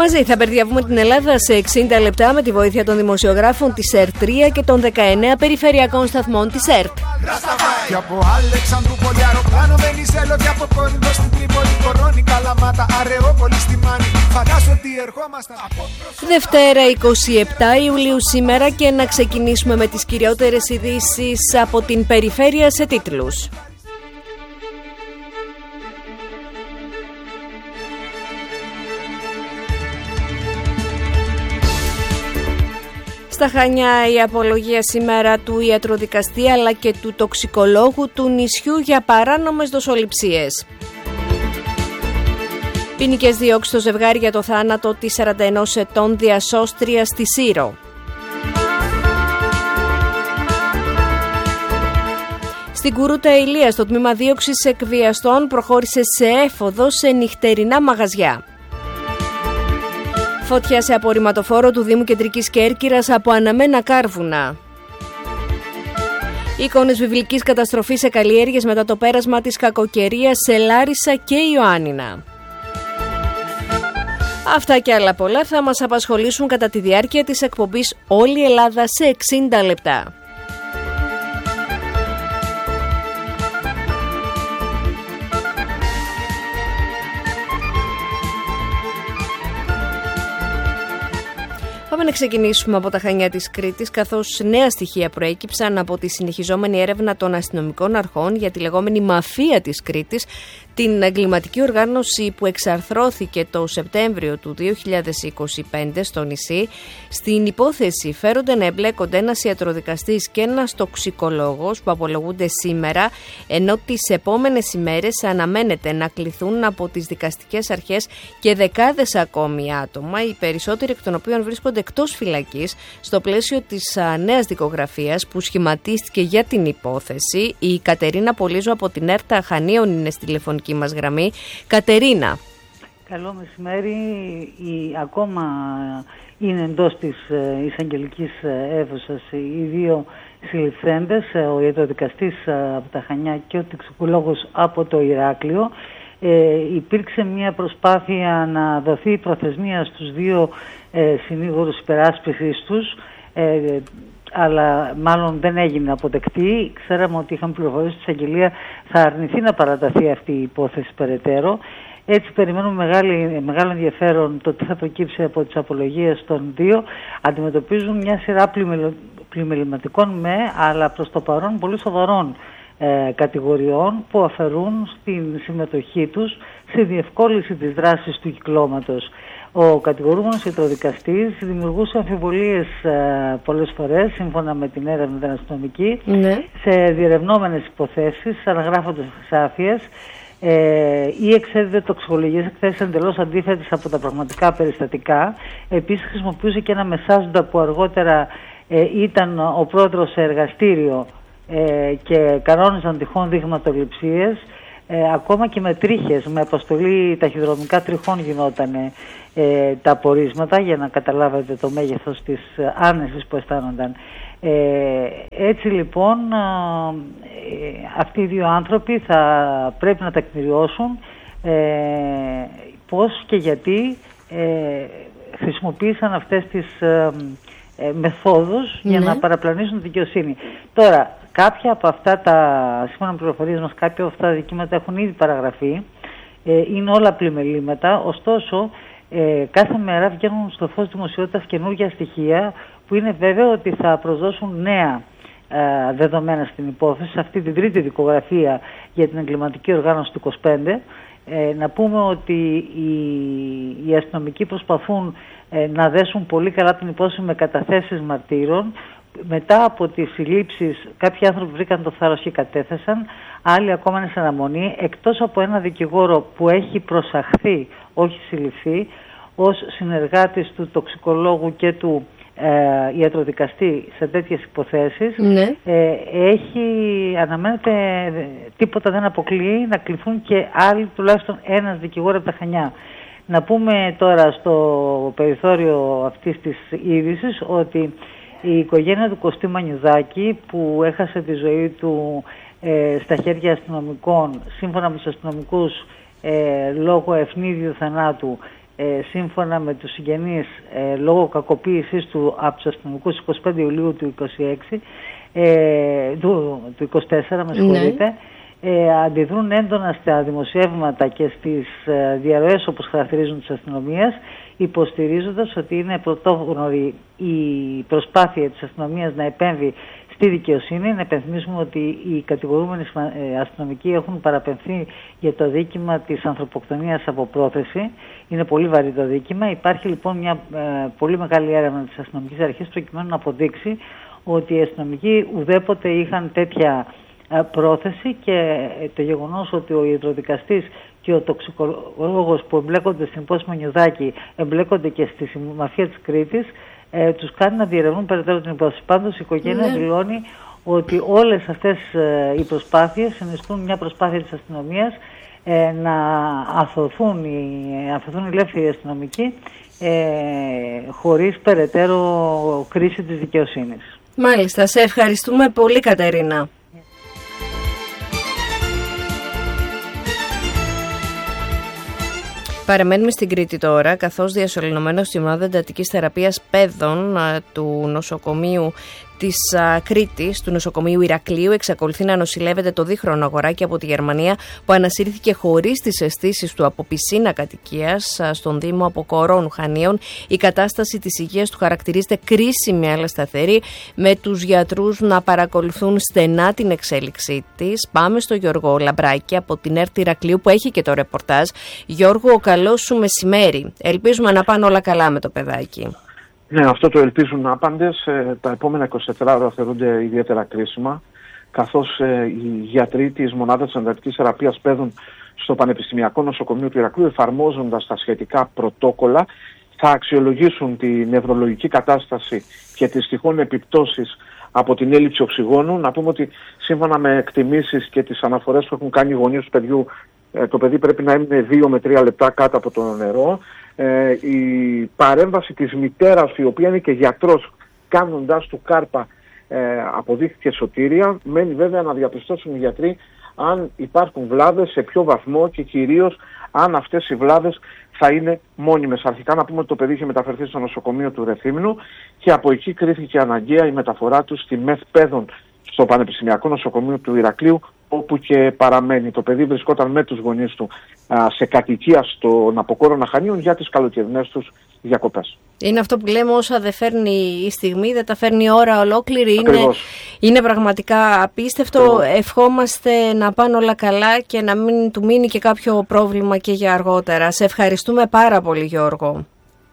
Μαζί θα περδιαβούμε την Ελλάδα σε 60 λεπτά με τη βοήθεια των δημοσιογράφων της ΕΡΤ3 και των 19 περιφερειακών σταθμών της ΕΡΤ. Δευτέρα 27 Ιουλίου σήμερα και να ξεκινήσουμε με τις κυριότερες ειδήσεις από την περιφέρεια σε τίτλους. Στα Χανιά η απολογία σήμερα του ιατροδικαστή αλλά και του τοξικολόγου του νησιού για παράνομες δοσοληψίες. Ποινικές διώξεις στο ζευγάρι για το θάνατο της 41 ετών διασώστριας στη Σύρο. Στην Κουρούτα Ηλίας το τμήμα δίωξης εκβιαστών προχώρησε σε έφοδο σε νυχτερινά μαγαζιά. Φωτιά σε απορριμματοφόρο του Δήμου Κεντρικής Κέρκυρας από αναμένα κάρβουνα. Εικόνες βιβλικής καταστροφής σε καλλιέργειες μετά το πέρασμα της κακοκαιρίας σε Λάρισα και Ιωάννινα. Αυτά και άλλα πολλά θα μας απασχολήσουν κατά τη διάρκεια της εκπομπής Όλη η Ελλάδα σε 60 λεπτά. Πάμε να ξεκινήσουμε από τα Χανιά της Κρήτης, καθώς νέα στοιχεία προέκυψαν από τη συνεχιζόμενη έρευνα των αστυνομικών αρχών για τη λεγόμενη μαφία της Κρήτης, την εγκληματική οργάνωση που εξαρθρώθηκε το Σεπτέμβριο του 2025 στο νησί. Στην υπόθεση φέρονται να εμπλέκονται ένας ιατροδικαστής και ένας τοξικολόγος που απολογούνται σήμερα, ενώ τις επόμενες ημέρες αναμένεται να κληθούν από τις δικαστικές αρχές και δεκάδες ακόμη άτομα, οι περισσότεροι εκ των οποίων βρίσκονται εκτός φυλακής στο πλαίσιο της νέας δικογραφίας που σχηματίστηκε για την υπόθεση. Η Κατερίνα Πολύζου από την ΕΡΤ Χανίων είναι στη τηλεφωνική μας γραμμή. Κατερίνα. Καλό μεσημέρι. Ακόμα είναι εντός της εισαγγελικής αίθουσας οι δύο συλληφθέντες, ο ιατροδικαστής από τα Χανιά και ο τοξικολόγος από το Ηράκλειο. Υπήρξε μια προσπάθεια να δοθεί προθεσμία στους δύο συνήγορους υπεράσπισης τους, αλλά μάλλον δεν έγινε αποδεκτή. Ξέραμε ότι είχαν πληροφορήσει ότι η εισαγγελία θα αρνηθεί να παραταθεί αυτή η υπόθεση περαιτέρω. Έτσι περιμένουμε μεγάλο ενδιαφέρον το τι θα προκύψει από τις απολογίες των δύο. Αντιμετωπίζουν μια σειρά πλημεληματικών αλλά προς το παρόν πολύ σοβαρών κατηγοριών που αφαιρούν στην συμμετοχή τους στη διευκόλυνση της δράσης του κυκλώματος. Ο κατηγορούμενος ιατροδικαστής δημιουργούσε αμφιβολίες πολλές φορές, σύμφωνα με την έρευνα την αστυνομική, σε διερευνόμενες υποθέσεις, αναγράφοντας ασάφειες ή εξέδιδε τοξικολογικές εκθέσεις εντελώς αντίθετες από τα πραγματικά περιστατικά. Επίσης χρησιμοποιούσε και ένα μεσάζοντα που αργότερα ήταν ο πρόεδρος σε εργαστήριο και κανόνιζαν τυχόν δειγματοληψίες. Ακόμα και με τρίχες, με αποστολή ταχυδρομικά τριχών γινόταν τα απορίσματα για να καταλάβετε το μέγεθος της άνεσης που αισθάνονταν. Έτσι λοιπόν αυτοί οι δύο άνθρωποι θα πρέπει να τεκμηριώσουν πώς και γιατί χρησιμοποίησαν αυτές τις μεθόδους για να παραπλανήσουν τη δικαιοσύνη. Τώρα, κάποια από αυτά σύμφωνα με πληροφορίες μας, κάποια από αυτά τα δικήματα έχουν ήδη παραγραφεί, είναι όλα πλημελήματα, ωστόσο κάθε μέρα βγαίνουν στο φως δημοσιότητας καινούργια στοιχεία που είναι βέβαιο ότι θα προσδώσουν νέα δεδομένα στην υπόθεση, σε αυτή την τρίτη δικογραφία για την εγκληματική οργάνωση του 25. Να πούμε ότι οι αστυνομικοί προσπαθούν να δέσουν πολύ καλά την υπόθεση με καταθέσεις μαρτύρων. Μετά από τις συλλήψεις κάποιοι άνθρωποι βρήκαν το θάρρος και κατέθεσαν, άλλοι ακόμα είναι σε αναμονή, εκτός από ένα δικηγόρο που έχει προσαχθεί, όχι συλληφθεί, ως συνεργάτης του τοξικολόγου και του ιατροδικαστή σε τέτοιες υποθέσεις. Αναμένεται, τίποτα δεν αποκλείει να κληθούν και άλλοι, τουλάχιστον ένας δικηγόρο από τα Χανιά. Να πούμε τώρα στο περιθώριο αυτής της είδησης ότι η οικογένεια του Κωστή Μανιουδάκη, που έχασε τη ζωή του στα χέρια αστυνομικών, σύμφωνα με τους αστυνομικούς λόγω ευνίδιου θανάτου, σύμφωνα με τους συγγενείς λόγω κακοποίησης του από τους αστυνομικούς 25 Ιουλίου του 24, με συγχωρείτε, αντιδρούν έντονα στα δημοσιεύματα και στις διαρροές όπως χαρακτηρίζουν τις αστυνομίες, υποστηρίζοντας ότι είναι πρωτόγνωρη η προσπάθεια της αστυνομίας να επέμβει στη δικαιοσύνη. Να επενθυμίσουμε ότι οι κατηγορούμενοι αστυνομικοί έχουν παραπεμφθεί για το δίκημα της ανθρωποκτονίας από πρόθεση. Είναι πολύ βαρύ το δίκημα. Υπάρχει λοιπόν μια πολύ μεγάλη έρευνα της αστυνομικής αρχής προκειμένου να αποδείξει ότι οι αστυνομικοί ουδέποτε είχαν τέτοια πρόθεση, και το γεγονός ότι ο ιατροδικαστής και ο τοξικολόγος που εμπλέκονται στην υπόθεση Μανιουδάκη εμπλέκονται και στη μαφία της Κρήτης, τους κάνει να διερευνούν περαιτέρω την υπόθεση. Πάντως η οικογένεια δηλώνει ότι όλες αυτές οι προσπάθειες συνιστούν μια προσπάθεια της αστυνομίας να αθωθούν οι ελεύθεροι αστυνομικοί χωρίς περαιτέρω κρίση της δικαιοσύνης. Μάλιστα, σε ευχαριστούμε πολύ, Κατερίνα. Παραμένουμε στην Κρήτη τώρα, καθώς διασωληνωμένος στη μονάδα εντατικής θεραπείας παιδών του νοσοκομείου της Κρήτης, του νοσοκομείου Ηρακλείου, εξακολουθεί να νοσηλεύεται το δίχρονο αγοράκι από τη Γερμανία που ανασύρθηκε χωρίς τις αισθήσεις του από πισίνα κατοικίας στον Δήμο Αποκορώνου Χανίων. Η κατάσταση της υγείας του χαρακτηρίζεται κρίσιμη αλλά σταθερή, με τους γιατρούς να παρακολουθούν στενά την εξέλιξή της. Πάμε στο Γιώργο Λαμπράκη από την ΕΡΤ Ηρακλείου που έχει και το ρεπορτάζ. Γιώργο, καλό σου μεσημέρι. Ελπίζουμε να πάνε όλα καλά με το παιδάκι. Ναι, αυτό το ελπίζουν άπαντες. Τα επόμενα 24 ώρα θεωρούνται ιδιαίτερα κρίσιμα, καθώς οι γιατροί της μονάδας εντατικής θεραπείας παιδών στο Πανεπιστημιακό Νοσοκομείο του Ηρακλείου, εφαρμόζοντας τα σχετικά πρωτόκολλα, θα αξιολογήσουν τη νευρολογική κατάσταση και τις τυχόν επιπτώσεις από την έλλειψη οξυγόνου. Να πούμε ότι σύμφωνα με εκτιμήσεις και τις αναφορές που έχουν κάνει οι γονείς του παιδιού, το παιδί πρέπει να είναι 2 με 3 λεπτά κάτω από το νερό. Η παρέμβαση της μητέρας, η οποία είναι και γιατρός, κάνοντας του κάρπα, αποδείχθηκε σωτήρια. Μένει βέβαια να διαπιστώσουν οι γιατροί αν υπάρχουν βλάβες, σε ποιο βαθμό και κυρίως αν αυτές οι βλάβες θα είναι μόνιμες. Αρχικά να πούμε ότι το παιδί είχε μεταφερθεί στο νοσοκομείο του Ρεθύμνου και από εκεί κρίθηκε αναγκαία η μεταφορά του στη ΜΕΘ Παιδών στο Πανεπιστημιακό Νοσοκομείο του Ηρακλείου, όπου και παραμένει. Το παιδί βρισκόταν με τους γονείς του σε κατοικία στον Αποκόρονα Χανίων για τις καλοκαιρινές τους διακοπές. Είναι αυτό που λέμε, όσα δεν φέρνει η στιγμή, δεν τα φέρνει η ώρα ολόκληρη. Είναι πραγματικά απίστευτο. Ευχόμαστε να πάνε όλα καλά και να μην του μείνει και κάποιο πρόβλημα και για αργότερα. Σε ευχαριστούμε πάρα πολύ, Γιώργο.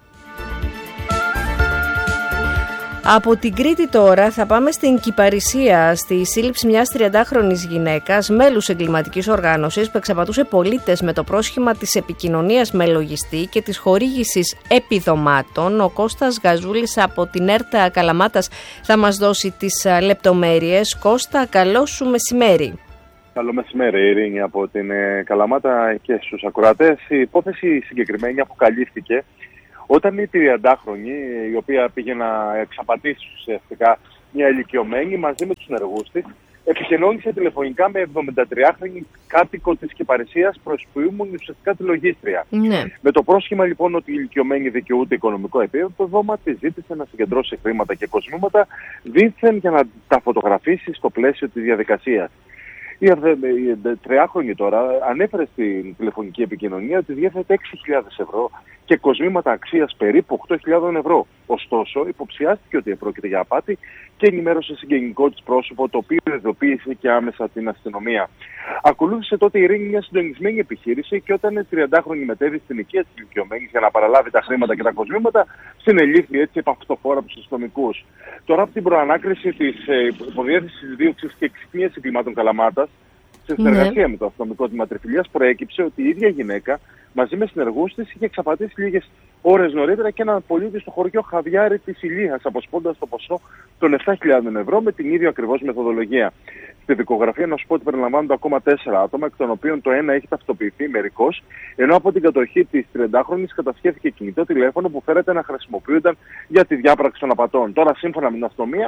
Από την Κρήτη τώρα θα πάμε στην Κυπαρισία, στη σύλληψη μιας 30χρονης γυναίκας, μέλους εγκληματικής οργάνωσης που εξαπατούσε πολίτες με το πρόσχημα της επικοινωνίας με λογιστή και της χορήγησης επιδομάτων. Ο Κώστας Γαζούλης από την ΕΡΤ Καλαμάτας θα μας δώσει τις λεπτομέρειες. Κώστα, καλό σου μεσημέρι. Καλό μεσημέρι, Ειρήνη, από την Καλαμάτα και στους ακροατές. Η υπόθεση συγκεκριμένη αποκαλύφθηκε όταν η 30χρονη, η οποία πήγε να εξαπατήσει ουσιαστικά μια ηλικιωμένη μαζί με τους συνεργούς της, επικοινώνησε τηλεφωνικά με 73χρονη κάτοικο της Κυπαρισίας, προς που ήμουν ουσιαστικά τη λογίστρια. Ναι. Με το πρόσχημα λοιπόν ότι η ηλικιωμένη δικαιούται οικονομικό επίδομα, τη ζήτησε να συγκεντρώσει χρήματα και κοσμήματα δήθεν για να τα φωτογραφίσει στο πλαίσιο της διαδικασίας. Η 3χρονη τώρα ανέφερε στην τηλεφωνική επικοινωνία ότι διέθετε 6.000 ευρώ και κοσμήματα αξίας περίπου 8.000 ευρώ. Ωστόσο, υποψιάστηκε ότι πρόκειται για απάτη και ενημέρωσε συγγενικό της πρόσωπο, το οποίο ειδοποίησε και άμεσα την αστυνομία. Ακολούθησε τότε η Ειρήνη μια συντονισμένη επιχείρηση και όταν η 30χρονη μετέβη στην οικία της ηλικιωμένης για να παραλάβει τα χρήματα και τα κοσμήματα, συνελήφθη έτσι από αυτοφόρα από τους αστυνομικούς. Τώρα, από την προανάκριση της υποδιεύθυνσης δίωξης και εξυχνίας εγκλημάτων Καλαμάτας, σε συνεργασία με το αστυνομικό τμήμα Τριφυλίας, προέκυψε ότι η ίδια γυναίκα μαζί με συνεργούς της είχε εξαπατήσει λίγες ώρες νωρίτερα και έναν πολίτη στο χωριό Χαβιάρη της Ηλίας, αποσπώντας το ποσό των 7.000 ευρώ με την ίδια ακριβώς μεθοδολογία. Στη δικογραφία να σου πω ότι περιλαμβάνονται ακόμα 4 άτομα, εκ των οποίων το ένα έχει ταυτοποιηθεί μερικώς, ενώ από την κατοχή της 30χρονης κατασχέθηκε κινητό τηλέφωνο που φέρεται να χρησιμοποιούνταν για τη διάπραξη των απατών. Τώρα, σύμφωνα με την αστυνομία,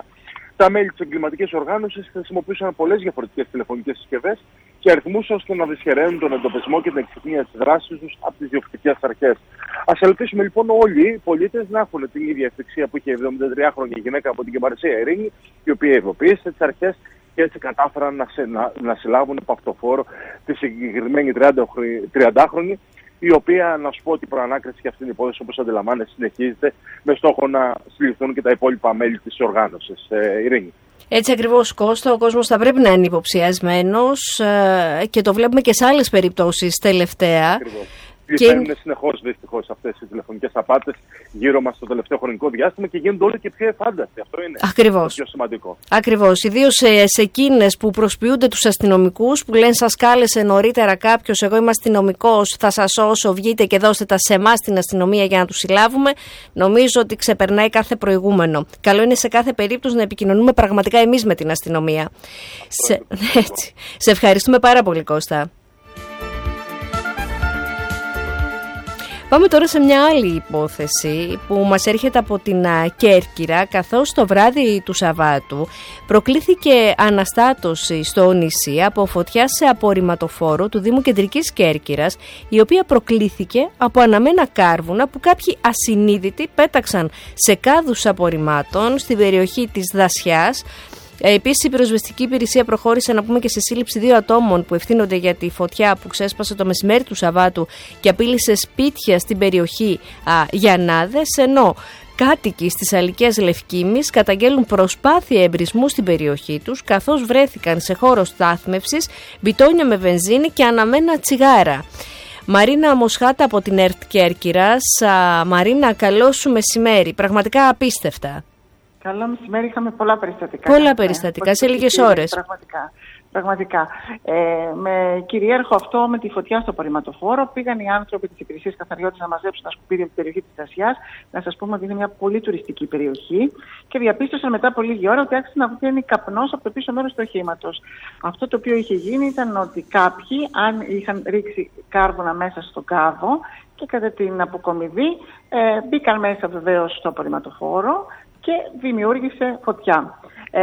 Τα μέλη της εγκληματικής οργάνωσης χρησιμοποιούσαν πολλές διαφορετικές τηλεφωνικές συσκευές και αριθμούς ώστε να δυσχεραίνουν τον εντοπισμό και την εξυπνία της δράσης τους από τις διοκτικές αρχές. Ας ελπίσουμε λοιπόν όλοι οι πολίτες να έχουν την ίδια ευθυξία που είχε η 73χρονη γυναίκα από την Κεμπαρσία Ειρήνη, η οποία ειδοποίησε τις αρχές και έτσι κατάφεραν να συλλάβουν από αυτοφόρο τη συγκεκριμένη 30χρονη, η οποία, να σου πω ότι η προανάκριση για αυτήν την υπόθεση, όπως αντιλαμβάνεσαι, συνεχίζεται με στόχο να συλληφθούν και τα υπόλοιπα μέλη της οργάνωσης. Ειρήνη. Έτσι ακριβώς, Κώστα, ο κόσμος θα πρέπει να είναι υποψιασμένος και το βλέπουμε και σε άλλες περιπτώσεις τελευταία. Ακριβώς. Πληθαίνουν συνεχώς δυστυχώς αυτές οι τηλεφωνικές απάτες γύρω μας στο τελευταίο χρονικό διάστημα και γίνονται όλο και πιο εφάνταστοι. Αυτό είναι το πιο σημαντικό. Ακριβώς. Ιδίως σε εκείνες που προσποιούνται τους αστυνομικούς, που λένε σας κάλεσε νωρίτερα κάποιος, εγώ είμαι αστυνομικός, θα σας σώσω, βγείτε και δώστε τα σε εμάς την αστυνομία για να τους συλλάβουμε. Νομίζω ότι ξεπερνάει κάθε προηγούμενο. Καλό είναι σε κάθε περίπτωση να επικοινωνούμε πραγματικά εμείς με την αστυνομία. Σε ευχαριστούμε πάρα πολύ, Κώστα. Πάμε τώρα σε μια άλλη υπόθεση που μας έρχεται από την Κέρκυρα, καθώς το βράδυ του Σαββάτου προκλήθηκε αναστάτωση στο νησί από φωτιά σε απορριμματοφόρο του Δήμου Κεντρικής Κέρκυρας, η οποία προκλήθηκε από αναμένα κάρβουνα που κάποιοι ασυνείδητοι πέταξαν σε κάδους απορριμμάτων στην περιοχή της Δασιάς. Επίσης, η πυροσβεστική υπηρεσία προχώρησε να πούμε και σε σύλληψη 2 ατόμων που ευθύνονται για τη φωτιά που ξέσπασε το μεσημέρι του Σαββάτου και απείλησε σπίτια στην περιοχή Γιαννάδες, ενώ κάτοικοι στις Αλικίας Λευκήμης καταγγέλουν προσπάθεια εμπρισμού στην περιοχή τους, καθώς βρέθηκαν σε χώρο στάθμευσης μπιτόνια με βενζίνη και αναμένα τσιγάρα. Μαρίνα Μοσχάτα από την ΕΡΤ Κέρκυρας. Μαρίνα, καλό σου μεσημέρι. Πραγματικά απίστευτα. Καλό μεσημέρι, είχαμε πολλά περιστατικά. Πολλά περιστατικά σε λίγες ώρες. Πραγματικά. Με κυρίαρχο αυτό, με τη φωτιά στο απορριμματοφόρο, πήγαν οι άνθρωποι της υπηρεσίας καθαριότητας να μαζέψουν τα σκουπίδια από την περιοχή της Δασιάς. Να σας πούμε ότι είναι μια πολύ τουριστική περιοχή και διαπίστωσαν μετά από λίγη ώρα ότι άρχισε να βγαίνει καπνός από το πίσω μέρος του οχήματος. Αυτό το οποίο είχε γίνει ήταν ότι κάποιοι, αν είχαν ρίξει κάρβουνα μέσα στον κάδο και κατά την αποκομιδή, μπήκαν μέσα βεβαίως στο απορριμματοφόρο και δημιούργησε φωτιά.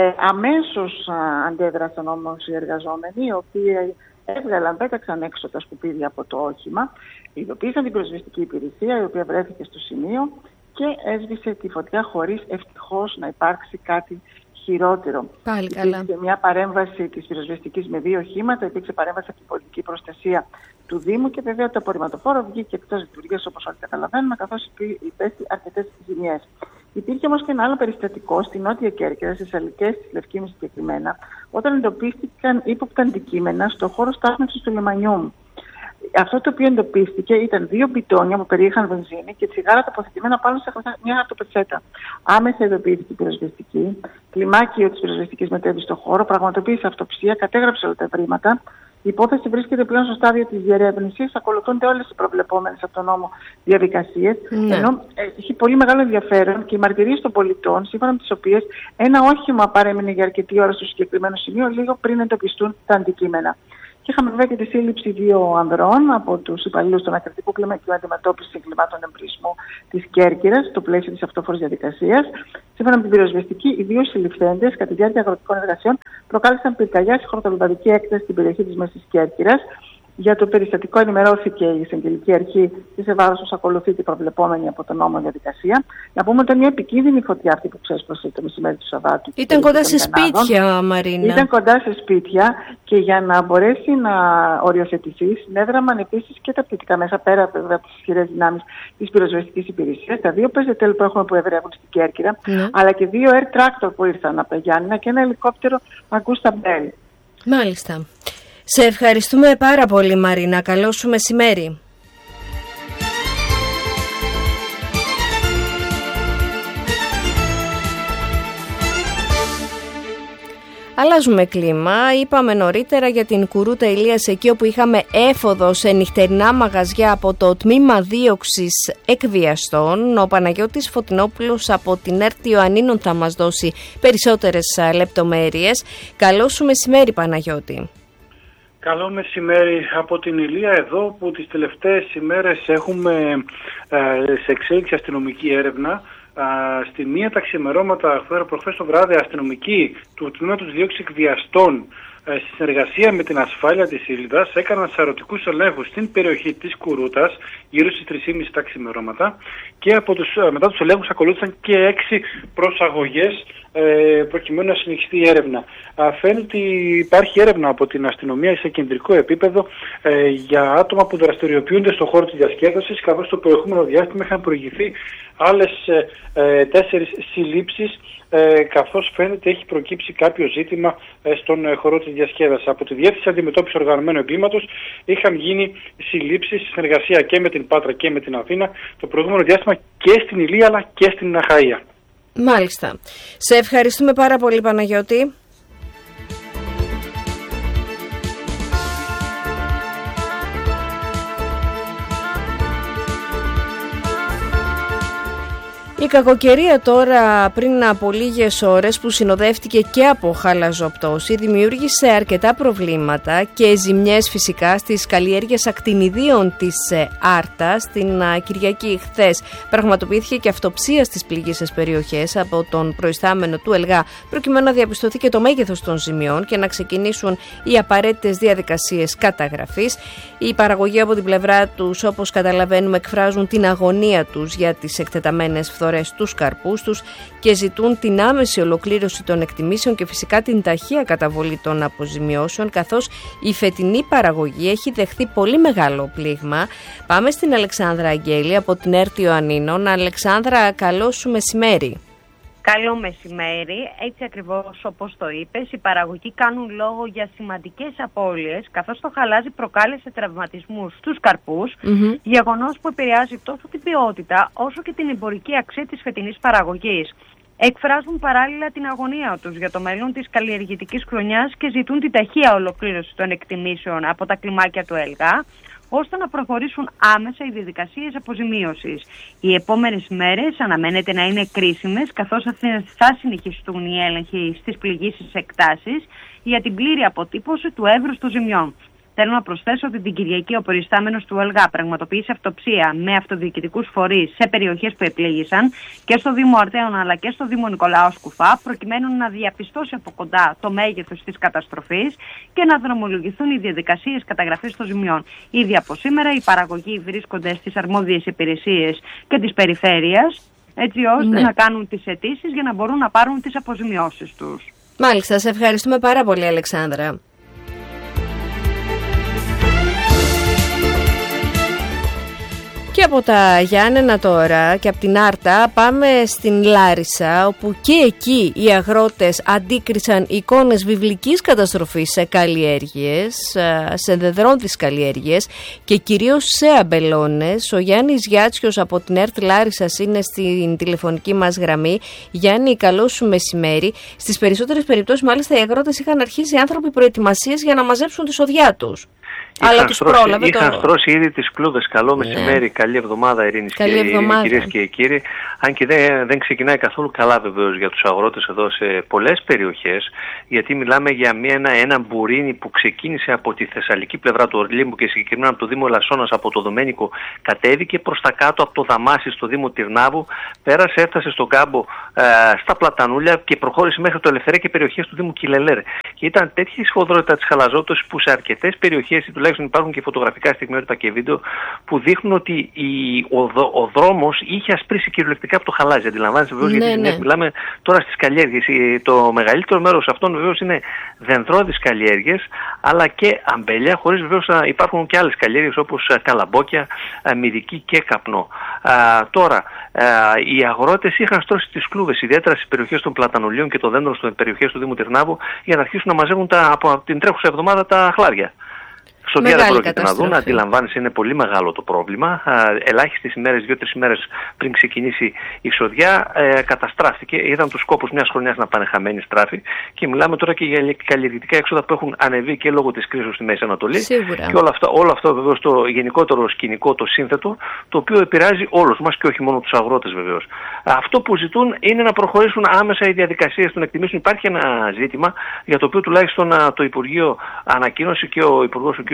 Αμέσως αντέδρασαν όμως οι εργαζόμενοι, οι οποίοι πέταξαν έξω τα σκουπίδια από το όχημα, ειδοποίησαν την πυροσβεστική υπηρεσία, η οποία βρέθηκε στο σημείο και έσβησε τη φωτιά χωρίς ευτυχώς να υπάρξει κάτι χειρότερο. Πάλι καλά. Υπήρξε μια παρέμβαση της πυροσβεστικής με 2 οχήματα, υπήρξε παρέμβαση από την πολιτική προστασία του Δήμου και βέβαια το απορριμματοφόρο βγήκε εκτός λειτουργίας, όπως όλοι καταλαβαίνουμε, καθώς υπέστη αρκετές ζημιές. Υπήρχε όμως και ένα άλλο περιστατικό στη Νότια Κέρκυρα, στις Αλικές της Λευκήμης συγκεκριμένα, όταν εντοπίστηκαν ύποπτα αντικείμενα στο χώρο στάθμευσης του λιμανιού. Αυτό το οποίο εντοπίστηκε ήταν 2 μπιτόνια που περιείχαν βενζίνη και τσιγάρα τοποθετημένα πάνω σε μια αυτοπετσέτα. Άμεσα ειδοποιήθηκε η πυροσβεστική. Κλιμάκιο της πυροσβεστικής μετέβη στο χώρο, πραγματοποίησε αυτοψία, κατέγραψε όλα τα ευρήματα. Η υπόθεση βρίσκεται πλέον στο στάδιο της διερεύνησης. Ακολουθούνται όλες οι προβλεπόμενες από τον νόμο διαδικασίες. Ναι. Ενώ έχει πολύ μεγάλο ενδιαφέρον και οι μαρτυρίες των πολιτών, σύμφωνα με τις οποίες ένα όχημα παρέμεινε για αρκετή ώρα στο συγκεκριμένο σημείο, λίγο πριν εντοπιστούν τα αντικείμενα. Και είχαμε βέβαια και τη σύλληψη 2 ανδρών από τους υπαλλήλους των ακριτικού κλιμακίου αντιμετώπισης εγκλημάτων εμπρισμού της Κέρκυρας, στο πλαίσιο της αυτόφορης διαδικασίας. Σύμφωνα με την πυροσβεστική, οι 2 συλληφθέντες κατά τη διάρκεια αγροτικών εργασιών προκάλεσαν πυρκαγιά σε χορτολιβαδική έκταση στην περιοχή της Μέσης Κέρκυρας. Για το περιστατικό ενημερώθηκε η εισαγγελική αρχή και σε βάρος τους ακολουθεί την προβλεπόμενη από τον νόμο διαδικασία. Να πούμε ότι ήταν μια επικίνδυνη φωτιά αυτή που ξέσπασε το μεσημέρι του Σαββάτου. Ήταν κοντά σε σπίτια, Μαρίνα. Ήταν κοντά σε σπίτια και για να μπορέσει να οριοθετηθεί, συνέδραμαν επίσης και τα πτυτικά μέσα πέρα από τις ισχυρές δυνάμεις της πυροσβεστικής υπηρεσίας. Τα 2 πεζετέλ που έχουμε που εδρεύουν στην Κέρκυρα, αλλά και 2 air tractor που ήρθαν από Γιάννηνα και ένα ελικόπτερο Augusta Bell. Μάλιστα. Σε ευχαριστούμε πάρα πολύ, Μαρίνα. Καλό σου μεσημέρι. Αλλάζουμε κλίμα. Είπαμε νωρίτερα για την Κουρούτα Ηλίας, εκεί όπου είχαμε έφοδο σε νυχτερινά μαγαζιά από το τμήμα δίωξης εκβιαστών. Ο Παναγιώτης Φωτεινόπουλος από την ΕΡΤ Ιωαννίνων θα μας δώσει περισσότερες λεπτομέρειες. Καλό σου μεσημέρι, Παναγιώτη. Καλό μεσημέρι από την Ηλία, εδώ που τις τελευταίες ημέρες έχουμε σε εξέλιξη αστυνομική έρευνα Στη μία τα ξημερώματα, προχθές το βράδυ, αστυνομικοί του τμήματος διώξης εκβιαστών, στη συνεργασία με την ασφάλεια της Ήλδας, έκαναν σαρωτικούς ελέγχους στην περιοχή της Κουρούτας, γύρω στις 3.30 τα ξημερώματα, και μετά τους ελέγχους ακολούθησαν και 6 προσαγωγές προκειμένου να συνεχιστεί η έρευνα. Φαίνεται ότι υπάρχει έρευνα από την αστυνομία σε κεντρικό επίπεδο για άτομα που δραστηριοποιούνται στον χώρο της διασκέδασης, καθώς στο προηγούμενο διάστημα είχαν προηγηθεί άλλες 4 συλλήψεις, καθώς φαίνεται έχει προκύψει κάποιο ζήτημα στον χώρο της διασκέδασης. Από τη Διεύθυνση Αντιμετώπισης Οργανωμένου Εγκλήματος είχαν γίνει συλλήψεις στη συνεργασία και με την Πάτρα και με την Αθήνα το προηγούμενο διάστημα και στην Ηλία αλλά και στην Αχαΐα. Μάλιστα. Σε ευχαριστούμε πάρα πολύ, Παναγιώτη. Η κακοκαιρία τώρα πριν από λίγες ώρες, που συνοδεύτηκε και από χαλαζοπτώση, δημιούργησε αρκετά προβλήματα και ζημιές φυσικά στις καλλιέργειες ακτινιδίων της Άρτας. Την Κυριακή χθες πραγματοποιήθηκε και αυτοψία στις πληγείσες περιοχές από τον προϊστάμενο του ΕΛΓΑ, προκειμένου να διαπιστωθεί και το μέγεθος των ζημιών και να ξεκινήσουν οι απαραίτητες διαδικασίες καταγραφής. Οι παραγωγοί από την πλευρά τους, όπως καταλαβαίνουμε, εκφράζουν την αγωνία τους για τις εκτεταμένες φθορές στους καρπούς τους και ζητούν την άμεση ολοκλήρωση των εκτιμήσεων και φυσικά την ταχεία καταβολή των αποζημιώσεων, καθώς η φετινή παραγωγή έχει δεχθεί πολύ μεγάλο πλήγμα. Πάμε στην Αλεξάνδρα Αγγέλη από την ΕΡΤ Ιωαννίνων. Αλεξάνδρα, καλό σου μεσημέρι. Καλό μεσημέρι. Έτσι ακριβώς όπως το είπες, οι παραγωγοί κάνουν λόγο για σημαντικές απώλειες, καθώς το χαλάζι προκάλεσε τραυματισμούς στους καρπούς, γεγονός που επηρεάζει τόσο την ποιότητα όσο και την εμπορική αξία της φετινής παραγωγής. Εκφράζουν παράλληλα την αγωνία τους για το μέλλον της καλλιεργητικής χρονιάς και ζητούν την ταχεία ολοκλήρωση των εκτιμήσεων από τα κλιμάκια του ΕΛΓΑ, ώστε να προχωρήσουν άμεσα οι διαδικασίες αποζημίωσης. Οι επόμενες μέρες αναμένεται να είναι κρίσιμες, καθώς θα συνεχιστούν οι έλεγχοι στις πληγείσες εκτάσεις για την πλήρη αποτύπωση του εύρους των ζημιών. Θέλω να προσθέσω ότι την Κυριακή ο προϊστάμενος του ΕΛΓΑ πραγματοποίησε αυτοψία με αυτοδιοικητικούς φορείς σε περιοχές που επλήγησαν και στο Δήμο Αρτέων αλλά και στο Δήμο Νικολάου Σκουφά, προκειμένου να διαπιστώσει από κοντά το μέγεθος της καταστροφής και να δρομολογηθούν οι διαδικασίες καταγραφής των ζημιών. Ήδη από σήμερα οι παραγωγοί βρίσκονται στις αρμόδιες υπηρεσίες και της περιφέρειας, έτσι ώστε να κάνουν τις αιτήσεις για να μπορούν να πάρουν τις αποζημιώσεις τους. Μάλιστα, σε ευχαριστούμε πάρα πολύ, Αλεξάνδρα. Και από τα Γιάννενα τώρα και από την Άρτα πάμε στην Λάρισα, όπου και εκεί οι αγρότες αντίκρισαν εικόνες βιβλικής καταστροφής σε καλλιέργειες, σε δεδρόντιες καλλιέργειες και κυρίως σε αμπελώνες. Ο Γιάννης Γιάτσιος από την ΕΡΤ Λάρισσας είναι στην τηλεφωνική μας γραμμή. Γιάννη, καλό σου μεσημέρι. Στις περισσότερες περιπτώσεις μάλιστα οι αγρότες είχαν αρχίσει οι άνθρωποι προετοιμασίες για να μαζέψουν τη σοδιά τους. Αλλά τους πρόλαβε είχαν στρώσει ήδη τις κλούβες. Καλό μεσημέρι, καλή εβδομάδα, Ειρήνη και κυρίες και κύριοι. Αν και δεν ξεκινάει καθόλου καλά βεβαίως για τους αγρότες εδώ σε πολλές περιοχές, γιατί μιλάμε για ένα μπουρίνι που ξεκίνησε από τη θεσσαλική πλευρά του Ορλίμπου και συγκεκριμένα από το Δήμο Ελασσόνας, από το Δομένικο, κατέβηκε προς τα κάτω από το Δαμάσι στο Δήμο Τυρνάβου, πέρασε, έφτασε στον κάμπο στα Πλατανούλια και προχώρησε μέχρι το Ελευθερία και περιοχές του Δήμου Κιλελέρ. Και ήταν τέτοια η σφοδρότητα της χαλαζότητας που σε αρκετές περιοχές, τουλάχιστον υπάρχουν και φωτογραφικά στιγμιότυπα και βίντεο, που δείχνουν ότι ο δρόμος είχε ασπρίσει κυριολεκτικά από το χαλάζι. Αντιλαμβάνεσαι βεβαίως, γιατί μιλάμε τώρα στις καλλιέργειες. Το μεγαλύτερο μέρος αυτών βεβαίως είναι δενδρώδεις καλλιέργειες, αλλά και αμπέλια, χωρίς βεβαίως να υπάρχουν και άλλες καλλιέργειες όπως καλαμπόκια, μυδική και καπνό. Τώρα, οι αγρότες είχαν στρώσει τις κλούβες, ιδιαίτερα στις περιοχές των Πλατανολίων και των δέντρων στις περιοχές του Δήμου Τυρνάβου, για να αρχίσουν να μαζεύουν από την τρέχουσα εβδομάδα τα χλάρια. Σοδιά δεν πρόκειται να δουν, αντιλαμβάνεσαι, είναι πολύ μεγάλο το πρόβλημα. Ελάχιστες ημέρες, 2-3 ημέρες πριν ξεκινήσει η σοδιά, καταστράφηκε. Ήταν τους σκόπους μιας χρονιάς να πάνε χαμένοι στράφη. Και μιλάμε τώρα και για καλλιεργητικά έξοδα που έχουν ανεβεί και λόγω της κρίσης στη Μέση Ανατολή. Σίγουρα. Και όλο αυτό βεβαίως το γενικότερο σκηνικό, το σύνθετο, το οποίο επηρεάζει όλους μας και όχι μόνο τους αγρότες βεβαίως. Αυτό που ζητούν είναι να προχωρήσουν άμεσα οι διαδικασίες των εκτιμήσεων. Υπάρχει ένα ζήτημα για το οποίο τουλάχιστον το Υπουργείο ανακοίνωσε και ο Υπουργός ο κ.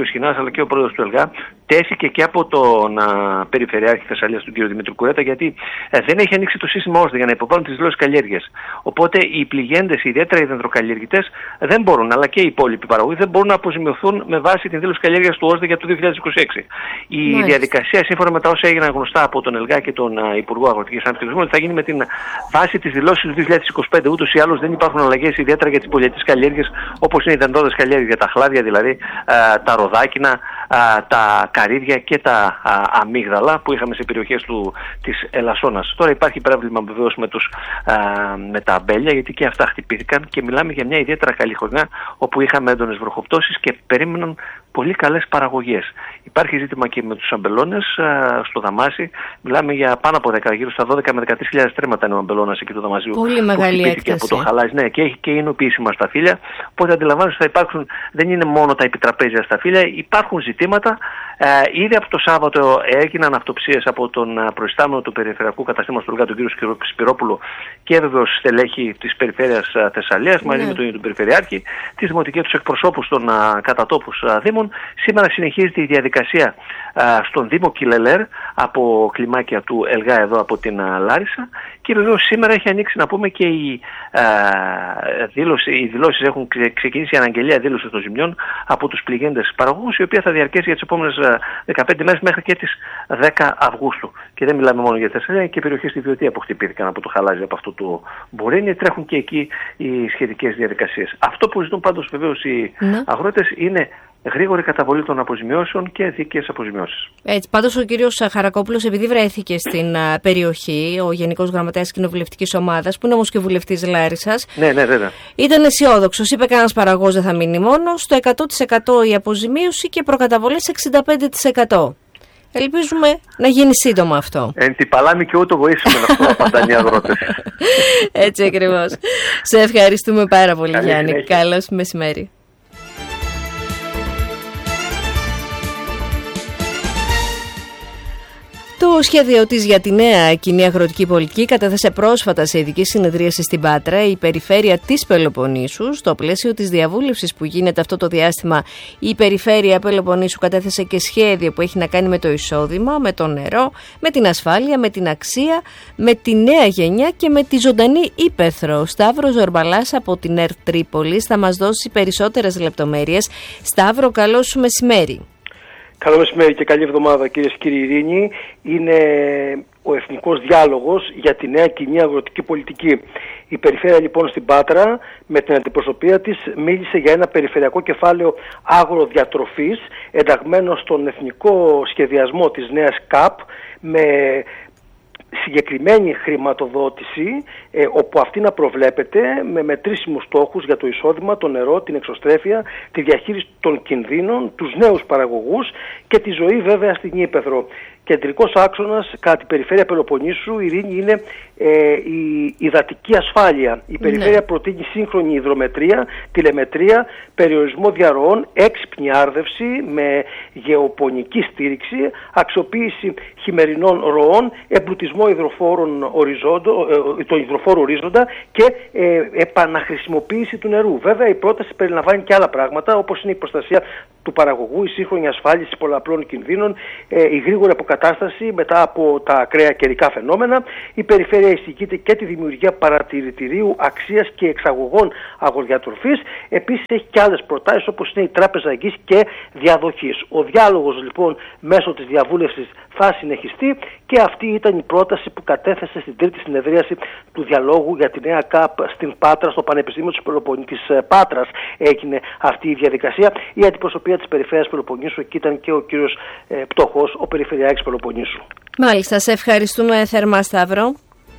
κ. Σχοινάς αλλά και ο πρόεδρος του ΕΛΓΑ, τέθηκε και από τον Περιφερειάρχη Θεσσαλίας, τον κ. Δημήτρη Κουρέτα, γιατί δεν έχει ανοίξει το σύστημα ΩΣΔΕ για να υποβάλουν τις δηλώσεις καλλιέργειας. Οπότε οι πληγέντες, ιδιαίτερα οι δεντροκαλλιεργητές, δεν μπορούν, αλλά και οι υπόλοιποι παραγωγοί, δεν μπορούν να αποζημιωθούν με βάση την δήλωση καλλιέργειας του ΩΣΔΕ για το 2026. Η διαδικασία, σύμφωνα με τα όσα έγιναν γνωστά από τον ΕΛΓΑ και τον Υπουργό Αγροτικής Ανάπτυξης, θα γίνει με την βάση της δηλώσης του 2025. Ούτως ή άλλως δεν υπάρχουν αλλαγές, ιδιαίτερα για τις πολυετήσεις καλλιέργειες, όπως είναι οι δεντρόδες καλλιέργειες, για τα χλάδια δηλαδή, τα ροδάκινα, τα καρύδια και τα αμύγδαλα που είχαμε σε περιοχές της Ελασσόνας. Τώρα υπάρχει πρόβλημα βεβαίως με τα αμπέλια, γιατί και αυτά χτυπήθηκαν και μιλάμε για μια ιδιαίτερα καλή χρονιά όπου είχαμε έντονες βροχοπτώσεις και περίμεναν πολύ καλές παραγωγές. Υπάρχει ζήτημα και με τους αμπελώνες στο Δαμάσι. Μιλάμε για πάνω από 10, γύρω στα 12 με 13.000 τρέμματα είναι ο αμπελώνας εκεί του Δαμασίου. Πολύ μεγάλη έκταση. Από το χαλάζι, ναι, και έχει και εινοποιήσιμα σταφύλια. Οπότε αντιλαμβάνεστε ότι θα υπάρξουν, δεν είναι μόνο τα επιτραπέζια σταφύλια, υπάρχουν ζητήματα. Ήδη από το Σάββατο έγιναν αυτοψίες από τον προϊστάμενο του Περιφερειακού Καταστήματος του ΕΛΓΑ, τον κ. Σπυρόπουλο, και βέβαιος στελέχη της Περιφέρειας Θεσσαλίας, μαζί με τον Περιφερειάρχη, τις δημοτικές τους εκπροσώπους των κατατόπους δήμων. Σήμερα συνεχίζεται η διαδικασία στον Δήμο Κιλελέρ από κλιμάκια του ΕΛΓΑ εδώ από την Λάρισα, και βεβαίως σήμερα έχει ανοίξει, να πούμε, και οι δηλώσεις έχουν ξεκινήσει, η αναγγελία δήλωση των ζημιών από τους πληγέντες παραγωγούς, η οποία θα διαρκέσει για τις επόμενες 15 μέρες μέχρι και τις 10 Αυγούστου. Και δεν μιλάμε μόνο για Θεσσαλία, και περιοχές στη Βιωτία που χτυπήθηκαν από το χαλάζι από αυτό το Μπορίνι, τρέχουν και εκεί οι σχετικές διαδικασίες. Αυτό που ζητούν πάντως βεβαίως οι αγρότες είναι γρήγορη καταβολή των αποζημιώσεων και δίκαιες αποζημιώσεις. Έτσι, πάντως ο κύριος Χαρακόπουλος, επειδή βρέθηκε στην περιοχή, ο Γενικός Γραμματέας Κοινοβουλευτικής Ομάδας, που είναι όμως και βουλευτής Λάρισσας, ναι, βέβαια, ήταν αισιόδοξος. Είπε κανένας παραγωγός δεν θα μείνει μόνος, στο 100% η αποζημίωση και προκαταβολές 65%. Ελπίζουμε να γίνει σύντομα αυτό. Εν τη παλάμη και ούτω βοήσουμε να αυτό απαντάνε οι αγρότες. Έτσι ακριβώς. Σε ευχαριστούμε πάρα πολύ, Γιάννη. Καλώς μεσημέρι. Το σχέδιο της για τη νέα κοινή αγροτική πολιτική κατέθεσε πρόσφατα σε ειδική συνεδρίαση στην Πάτρα η Περιφέρεια της Πελοποννήσου. Στο πλαίσιο της διαβούλευσης που γίνεται αυτό το διάστημα, η Περιφέρεια Πελοποννήσου κατέθεσε και σχέδιο που έχει να κάνει με το εισόδημα, με το νερό, με την ασφάλεια, με την αξία, με τη νέα γενιά και με τη ζωντανή ύπαιθρο. Ο Σταύρος Ζορμπαλάς από την ΕΡΤ Τρίπολης θα μας δώσει περισσότερες λεπτομέρειες. Σταύρο, καλό σου μεσημέρι. Καλό μεσημέρι και καλή εβδομάδα, κυρίες και κύριοι. Ειρήνη, είναι ο Εθνικός Διάλογος για τη νέα κοινή αγροτική πολιτική. Η Περιφέρεια λοιπόν στην Πάτρα με την αντιπροσωπεία της μίλησε για ένα περιφερειακό κεφάλαιο αγροδιατροφής ενταγμένο στον εθνικό σχεδιασμό της νέας ΚΑΠ, με συγκεκριμένη χρηματοδότηση, όπου αυτή να προβλέπεται με μετρήσιμους στόχους για το εισόδημα, το νερό, την εξωστρέφεια, τη διαχείριση των κινδύνων, τους νέους παραγωγούς και τη ζωή βέβαια στην ύπαιθρο. Κεντρικός άξονας κατά την Περιφέρεια Πελοποννήσου, Ειρήνη, είναι η υδατική ασφάλεια. Η Περιφέρεια προτείνει σύγχρονη υδρομετρία, τηλεμετρία, περιορισμό διαρροών, έξυπνη άρδευση με γεωπονική στήριξη, αξιοποίηση χειμερινών ροών, εμπλουτισμό τον υδροφόρο ορίζοντα και επαναχρησιμοποίηση του νερού. Βέβαια η πρόταση περιλαμβάνει και άλλα πράγματα, όπως είναι η προστασία του παραγωγού, η σύγχρονη ασφάλιση πολλαπλών κινδύνων, η γρήγορη αποκατάσταση μετά από τα ακραία καιρικά φαινόμενα. Η Περιφέρεια εισηγείται και τη δημιουργία παρατηρητηρίου αξίας και εξαγωγών αγροδιατροφής. Επίσης έχει και άλλες προτάσεις, όπως είναι η τράπεζα εγγύης και διαδοχής. Ο διάλογος λοιπόν μέσω της διαβούλευσης θα συνεχιστεί και αυτή ήταν η πρόταση που κατέθεσε στην τρίτη συνεδρίαση του διαλόγου για τη νέα ΚΑΠ στην Πάτρα, στο Πανεπιστήμιο της Πάτρας έγινε αυτή η διαδικασία. Η αντιπροσωπεία της Περιφέρειας Πελοποννήσου, εκεί ήταν και ο κύριος Πτωχός, ο Περιφερειάρχης Πελοποννήσου. Μάλιστα, σε ευχαριστούμε θερμά, Σταύρο.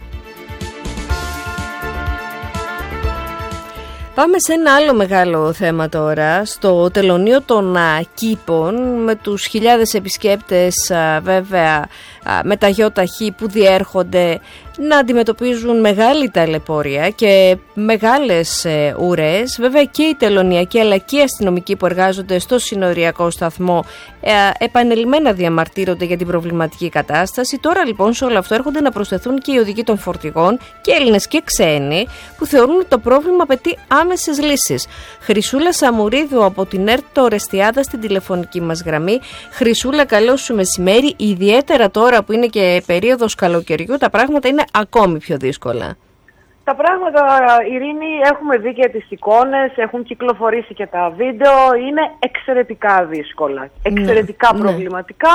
Πάμε σε ένα άλλο μεγάλο θέμα τώρα, στο τελωνείο των Κήπων, με τους χιλιάδες επισκέπτες βέβαια με τα ΙΧ που διέρχονται να αντιμετωπίζουν μεγάλη ταλαιπώρια και μεγάλες ουρές. Βέβαια και οι τελωνιακοί αλλά και οι αστυνομικοί που εργάζονται στο συνοριακό σταθμό επανελειμμένα διαμαρτύρονται για την προβληματική κατάσταση. Τώρα λοιπόν σε όλο αυτό έρχονται να προσθεθούν και οι οδηγοί των φορτηγών, και Έλληνες και ξένοι, που θεωρούν ότι το πρόβλημα απαιτεί άμεσες λύσεις. Χρυσούλα Σαμουρίδου από την ΕΡΤ Ορεστιάδα στην τηλεφωνική μας γραμμή. Χρυσούλα, καλό σου μεσημέρι. Ιδιαίτερα τώρα που είναι και περίοδος καλοκαιριού, τα πράγματα είναι ακόμη πιο δύσκολα. Τα πράγματα, Ειρήνη, έχουμε δει και τις εικόνες, έχουν κυκλοφορήσει και τα βίντεο, είναι εξαιρετικά δύσκολα, εξαιρετικά προβληματικά.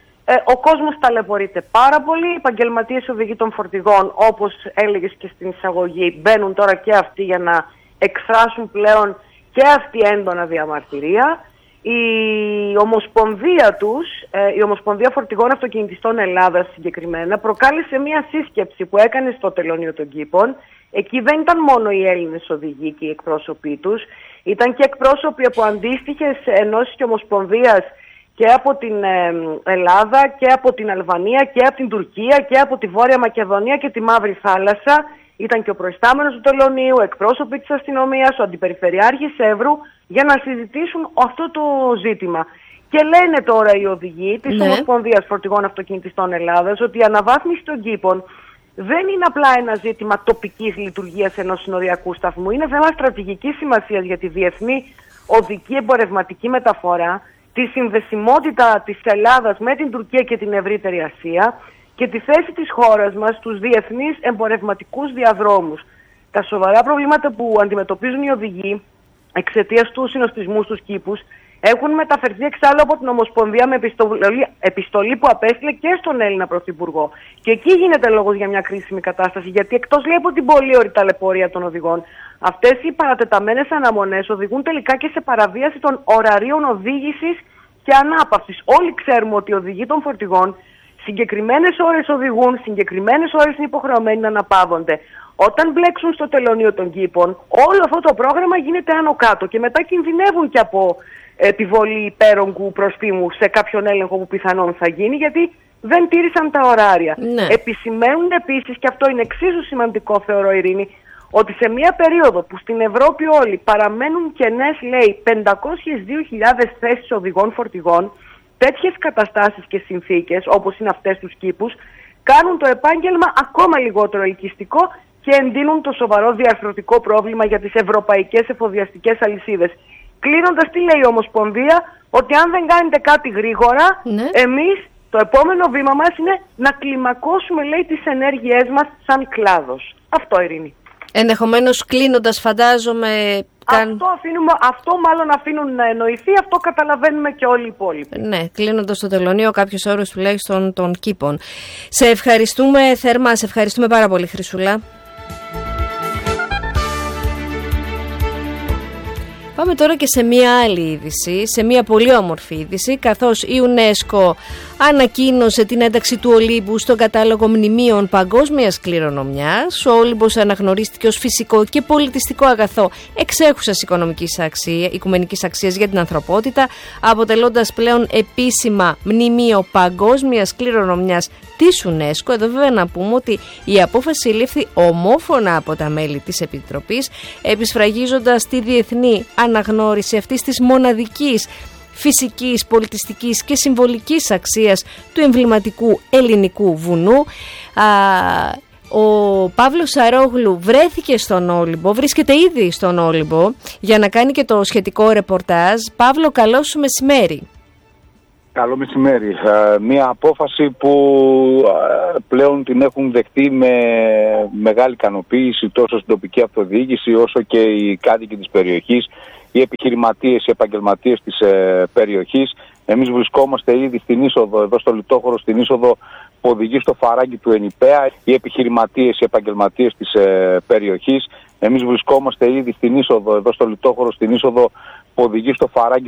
Ο κόσμος ταλαιπωρείται πάρα πολύ, οι επαγγελματίες οδηγοί των φορτηγών, όπως έλεγες και στην εισαγωγή, μπαίνουν τώρα και αυτοί για να εκφράσουν πλέον και αυτή έντονα διαμαρτυρία. Η Ομοσπονδία τους, η Ομοσπονδία Φορτηγών Αυτοκινητιστών Ελλάδας συγκεκριμένα, προκάλεσε μια σύσκεψη που έκανε στο Τελωνείο των Κήπων. Εκεί δεν ήταν μόνο οι Έλληνες οδηγοί και οι εκπρόσωποι τους, ήταν και εκπρόσωποι από αντίστοιχες ενώσεις και ομοσπονδίας και από την Ελλάδα και από την Αλβανία και από την Τουρκία και από τη Βόρεια Μακεδονία και τη Μαύρη Θάλασσα. Ήταν και ο προϊστάμενος του Τελωνείου, εκπρόσωποι της αστυνομίας, ο αντιπεριφερειάρχης Εύρου, για να συζητήσουν αυτό το ζήτημα. Και λένε τώρα οι οδηγοί της Ομοσπονδίας Φορτηγών Αυτοκινητιστών Ελλάδας ότι η αναβάθμιση των κήπων δεν είναι απλά ένα ζήτημα τοπικής λειτουργίας ενός συνοριακού σταθμού. Είναι θέμα στρατηγικής σημασίας για τη διεθνή οδική εμπορευματική μεταφορά, τη συνδεσιμότητα της Ελλάδας με την Τουρκία και την ευρύτερη Ασία και τη θέση της χώρας μας στους διεθνείς εμπορευματικούς διαδρόμους. Τα σοβαρά προβλήματα που αντιμετωπίζουν οι οδηγοί εξαιτίας του συνοστισμού στους κήπους έχουν μεταφερθεί εξάλλου από την Ομοσπονδία με επιστολή που απέστειλε και στον Έλληνα Πρωθυπουργό. Και εκεί γίνεται λόγος για μια κρίσιμη κατάσταση, γιατί εκτός λέει από την πολύ ωρή ταλαιπωρία των οδηγών, αυτές οι παρατεταμένες αναμονές οδηγούν τελικά και σε παραβίαση των ωραρίων οδήγησης και ανάπαυσης. Όλοι ξέρουμε ότι οι οδηγοί των φορτηγών συγκεκριμένες ώρες οδηγούν, συγκεκριμένες ώρες είναι υποχρεωμένοι να αναπαύονται. Όταν μπλέξουν στο Τελωνείο των Κήπων, όλο αυτό το πρόγραμμα γίνεται άνω κάτω και μετά κινδυνεύουν και από επιβολή υπέρογκου προστίμου σε κάποιον έλεγχο που πιθανόν θα γίνει, γιατί δεν τήρησαν τα ωράρια. Επισημαίνουν επίσης, και αυτό είναι εξίσου σημαντικό θεωρώ, Ειρήνη, ότι σε μια περίοδο που στην Ευρώπη όλοι παραμένουν κενές, λέει, 502.000 θέσεις οδηγών φορτηγών, τέτοιες καταστάσεις και συνθήκες, όπως είναι αυτές τους κήπους, κάνουν το επάγγελμα ακόμα λιγότερο ελκυστικό και εντείνουν το σοβαρό διαρθρωτικό πρόβλημα για τις ευρωπαϊκές εφοδιαστικές αλυσίδες. Κλείνοντας, τι λέει η Ομοσπονδία? Ότι αν δεν κάνετε κάτι γρήγορα, εμείς το επόμενο βήμα μας είναι να κλιμακώσουμε, λέει, τις ενέργειές μας σαν κλάδος. Αυτό, Ειρήνη. Ενδεχομένως κλείνοντας, φαντάζομαι... Αυτό μάλλον αφήνουν να εννοηθεί, αυτό καταλαβαίνουμε και όλοι οι υπόλοιποι. Ναι, κλείνοντας το τελωνείο κάποιους όρους τουλάχιστον των κήπων. Σε ευχαριστούμε θερμά, σε ευχαριστούμε πάρα πολύ, Χρυσούλα. Πάμε τώρα και σε μία άλλη είδηση, σε μία πολύ όμορφη είδηση, καθώς η UNESCO ανακοίνωσε την ένταξη του Ολύμπου στον κατάλογο μνημείων παγκόσμιας κληρονομιάς. Ο Όλυμπος αναγνωρίστηκε ως φυσικό και πολιτιστικό αγαθό εξέχουσας οικουμενικής αξίας για την ανθρωπότητα, αποτελώντας πλέον επίσημα μνημείο παγκόσμιας κληρονομιάς της UNESCO. Εδώ βέβαια να πούμε ότι η απόφαση λήφθη ομόφωνα από τα μέλη της Επιτροπής, επισφραγίζοντας τη διεθνή αναγνώριση αυτής της μοναδικής φυσικής, πολιτιστικής και συμβολικής αξίας του εμβληματικού ελληνικού βουνού. Ο Παύλος Σαρόγλου βρέθηκε στον Όλυμπο, βρίσκεται ήδη στον Όλυμπο για να κάνει και το σχετικό ρεπορτάζ. Παύλο, καλό σου μεσημέρι. Καλό μεσημέρι. Μία απόφαση που πλέον την έχουν δεχτεί με μεγάλη ικανοποίηση τόσο στην τοπική αυτοδιοίκηση όσο και οι κάτοικοι της περιοχής, οι επιχειρηματίες, οι επαγγελματίες της περιοχής. Εμείς βρισκόμαστε ήδη στην είσοδο, εδώ στο Λιτόχωρο, στην είσοδο που οδηγεί στο φαράγγι του Ενιπέα, οι επιχειρηματίες, οι επαγγελματίες της περιοχής. Εμείς βρισκόμαστε ήδη στην είσοδο, εδώ στο Λιτόχωρο, στην είσοδο που οδηγεί στο φαράγγι